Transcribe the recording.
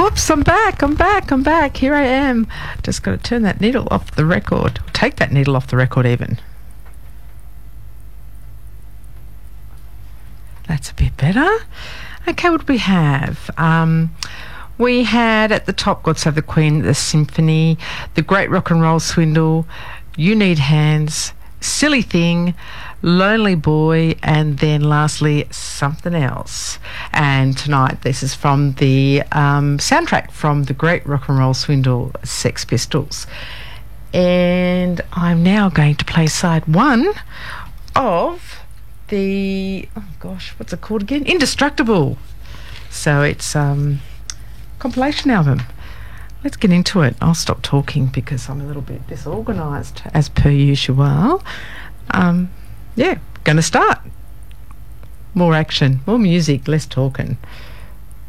Whoops, I'm back. Here I am. Just got to turn that needle off the record. Take that needle off the record even. That's a bit better. Okay, what do we have? We had at the top God Save the Queen, the Symphony, The Great Rock and Roll Swindle, You Need Hands, Silly Thing, Lonely Boy, and then lastly Something Else. And tonight this is from the soundtrack from The Great Rock and Roll Swindle, Sex Pistols. And I'm now going to play side one of the, oh gosh, what's it called again? Indestructible. So it's compilation album. Let's get into it. I'll stop talking because I'm a little bit disorganised as per usual. Yeah, going to start. More action, more music, less talking.